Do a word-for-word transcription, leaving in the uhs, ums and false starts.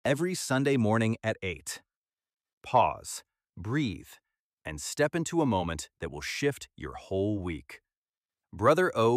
every Sunday morning at eight. Pause, breathe, and step into a moment that will shift your whole week. Brother O